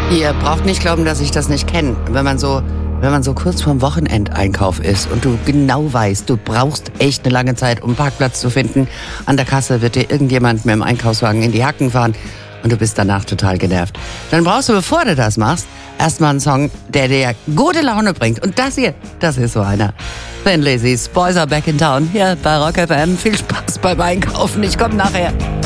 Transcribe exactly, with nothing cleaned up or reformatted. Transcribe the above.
Ihr braucht nicht glauben, dass ich das nicht kenne. Wenn man so, wenn man so kurz vorm Wochenendeinkauf ist und du genau weißt, du brauchst echt eine lange Zeit, um einen Parkplatz zu finden. An der Kasse wird dir irgendjemand mit dem Einkaufswagen in die Hacken fahren und du bist danach total genervt. Dann brauchst du, bevor du das machst, erstmal einen Song, der dir gute Laune bringt. Und das hier, das ist so einer. Thin Lizzy's Boys Are Back in Town hier bei Rock F M. Viel Spaß beim Einkaufen. Ich komme nachher.